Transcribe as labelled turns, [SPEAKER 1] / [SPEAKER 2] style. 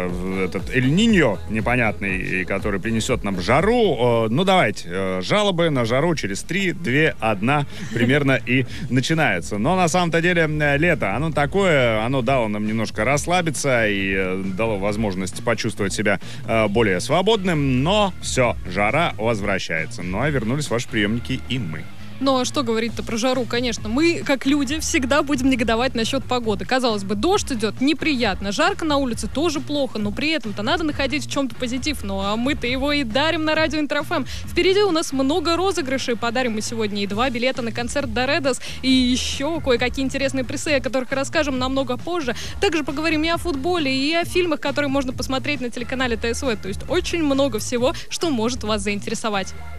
[SPEAKER 1] этот Эль-Ниньо непонятный, который принесет нам жару. Ну, давайте, жалобы на жару через 3, 2, 1 примерно и начинается. Но на самом-то деле лето, оно такое, оно дало нам немножко расслабиться и дало возможность почувствовать себя более свободным, но все, жара возвращается. Ну, а вернулись ваши приемники и мы.
[SPEAKER 2] Но что говорить-то про жару, конечно. Мы, как люди, всегда будем негодовать насчет погоды. Казалось бы, дождь идет, неприятно. Жарко на улице тоже плохо, но при этом-то надо находить в чем-то позитив. Ну, а мы-то его и дарим на радио Интер-ФМ. Впереди у нас много розыгрышей. Подарим мы сегодня и 2 билета на концерт Доредос, и еще кое-какие интересные призы, о которых расскажем намного позже. Также поговорим и о футболе, и о фильмах, которые можно посмотреть на телеканале ТСВ. То есть очень много всего, что может вас заинтересовать.